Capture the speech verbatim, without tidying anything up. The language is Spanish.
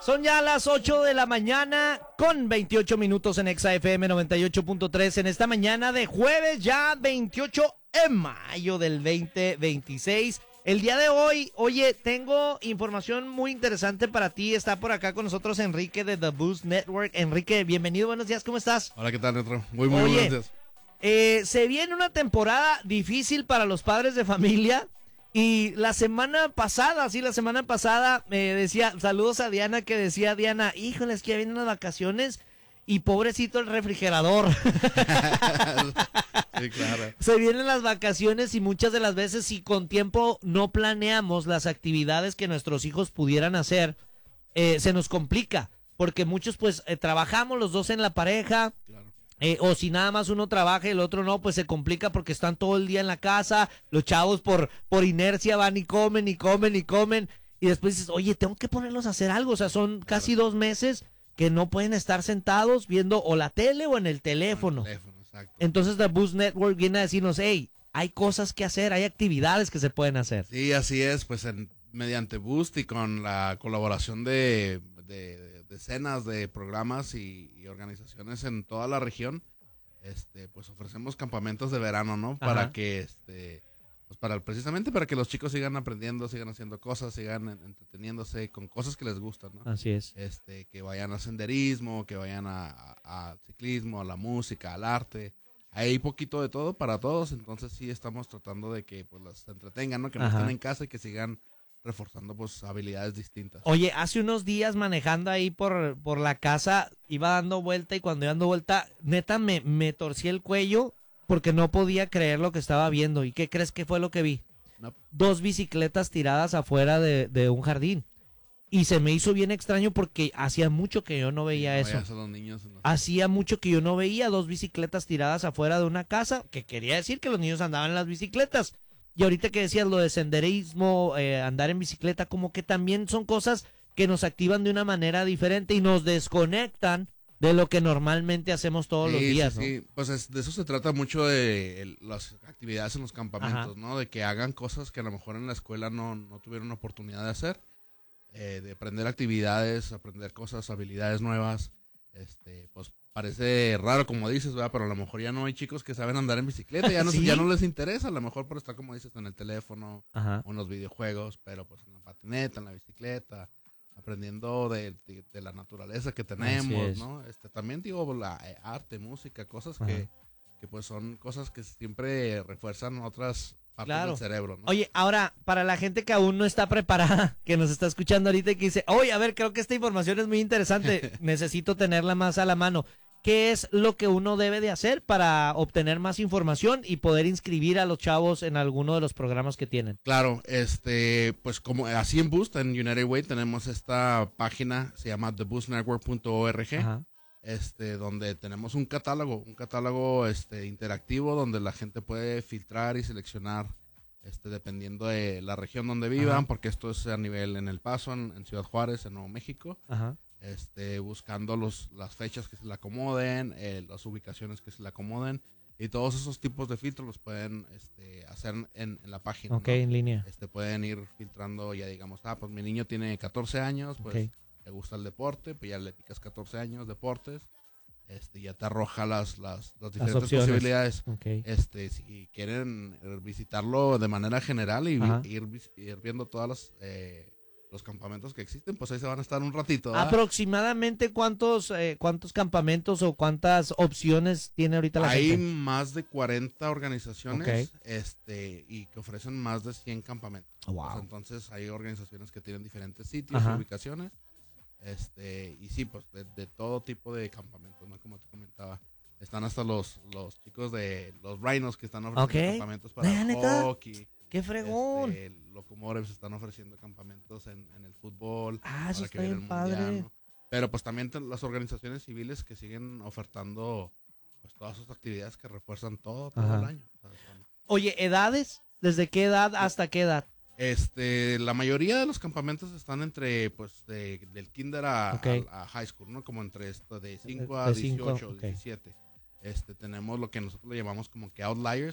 Son ya las ocho de la mañana con veintiocho minutos en Exa F M noventa y ocho punto tres en esta mañana de jueves ya veintiocho de mayo del veinte veintiséis. El día de hoy, oye, tengo información muy interesante para ti. Está por acá con nosotros Enrique de The Boost Network. Enrique, bienvenido, buenos días, ¿cómo estás? Hola, ¿qué tal, Netro? Muy, muy oye, buenos días. Eh, se viene una temporada difícil para los padres de familia. Y la semana pasada, sí, la semana pasada me eh, decía, saludos a Diana, que decía Diana, híjole, es que ya vienen las vacaciones y pobrecito el refrigerador. Sí, claro. Se vienen las vacaciones y muchas de las veces si con tiempo no planeamos las actividades que nuestros hijos pudieran hacer, eh, se nos complica, porque muchos pues eh, trabajamos los dos en la pareja. Claro. Eh, o si nada más uno trabaja y el otro no, pues se complica porque están todo el día en la casa, los chavos por, por inercia van y comen y comen y comen, y después dices, oye, tengo que ponerlos a hacer algo, o sea, son casi dos meses que no pueden estar sentados viendo o la tele o en el teléfono. En el teléfono, exacto. Entonces The Boost Network viene a decirnos, hey, hay cosas que hacer, hay actividades que se pueden hacer. Sí, así es, pues en, mediante Boost y con la colaboración de, de decenas de programas y, y organizaciones en toda la región, este, pues ofrecemos campamentos de verano, ¿no? Ajá. Para que, este, pues para precisamente para que los chicos sigan aprendiendo, sigan haciendo cosas, sigan en, entreteniéndose con cosas que les gustan, ¿no? Así es. Este, que vayan a senderismo, que vayan a, a, a ciclismo, a la música, al arte. Hay poquito de todo para todos, entonces sí estamos tratando de que pues los entretengan, ¿no? Que no Ajá. estén en casa y que sigan reforzando pues habilidades distintas. Oye, hace unos días manejando ahí por, por la casa, iba dando vuelta y cuando iba dando vuelta, neta me, me torcí el cuello porque no podía creer lo que estaba viendo. ¿Y qué crees que fue lo que vi? No. Dos bicicletas tiradas afuera de, de un jardín. Y se me hizo bien extraño porque hacía mucho que yo no veía No eso. vayas a los niños en los- Hacía mucho que yo no veía dos bicicletas tiradas afuera de una casa, que quería decir que los niños andaban en las bicicletas. Y ahorita que decías lo de senderismo, eh, andar en bicicleta, como que también son cosas que nos activan de una manera diferente y nos desconectan de lo que normalmente hacemos todos sí, los días, sí, ¿no? sí. Pues es- de eso se trata mucho de el- las actividades en los campamentos, Ajá. ¿no? De que hagan cosas que a lo mejor en la escuela no, no tuvieron oportunidad de hacer. Eh, de aprender actividades, aprender cosas, habilidades nuevas. Este, pues parece raro como dices, ¿verdad? Pero a lo mejor ya no hay chicos que saben andar en bicicleta, ya no, ¿Sí? ya no les interesa, a lo mejor por estar como dices en el teléfono Ajá. o en los videojuegos, pero pues en la patineta, en la bicicleta, aprendiendo de, de, de la naturaleza que Así tenemos, es. ¿no? Este, también digo la eh, arte, música, cosas Ajá. que, que pues son cosas que siempre refuerzan otras partes Claro. del cerebro, ¿no? Oye, ahora, para la gente que aún no está preparada, que nos está escuchando ahorita y que dice, oye, a ver, creo que esta información es muy interesante, necesito tenerla más a la mano. ¿Qué es lo que uno debe de hacer para obtener más información y poder inscribir a los chavos en alguno de los programas que tienen? Claro, este, pues como así en Boost, en United Way, tenemos esta página, se llama the boost network punto org, Ajá. este, donde tenemos un catálogo, un catálogo este, interactivo donde la gente puede filtrar y seleccionar, este, dependiendo de la región donde vivan, Ajá. porque esto es a nivel en El Paso, en, en Ciudad Juárez, en Nuevo México, Ajá. este, buscando los, las fechas que se le acomoden, eh, las ubicaciones que se le acomoden, y todos esos tipos de filtros los pueden este, hacer en, en la página. Ok, ¿no? en línea. Este, pueden ir filtrando, ya digamos, ah, pues mi niño tiene catorce años, pues Ok. le gusta el deporte, pues ya le picas catorce años, deportes, este, ya te arroja las, las, las diferentes opciones. posibilidades. Ok. Este, si quieren visitarlo de manera general y Ajá. vi- ir, vis- ir viendo todas las eh, los campamentos que existen, pues ahí se van a estar un ratito. ¿verdad? ¿Aproximadamente cuántos eh, cuántos campamentos o cuántas opciones tiene ahorita la Hay gente? más de cuarenta organizaciones Ok. este, y que ofrecen más de cien campamentos. Wow. Pues, entonces hay organizaciones que tienen diferentes sitios Ajá. y ubicaciones. Este, y sí, pues de, de todo tipo de campamentos, ¿no? Como te comentaba. Están hasta los, los chicos de los Rhinos que están ofreciendo Ok. campamentos para Vea, ¿neta? hockey. ¡Qué fregón! Este, Locomotores están ofreciendo campamentos en, en el fútbol. Ah, eso para está que vean bien el padre. mundial, ¿no? Pero pues también te- las organizaciones civiles que siguen ofertando pues todas sus actividades que refuerzan todo, todo Ajá. el año. O sea, son- Oye, ¿edades? ¿Desde qué edad hasta qué edad? Este, la mayoría de los campamentos están entre, pues, de- del kinder a, Ok. a- a high school, ¿no? Como entre esto de cinco a De cinco, dieciocho, ok. diecisiete. Este, tenemos lo que nosotros le llamamos como que outliers,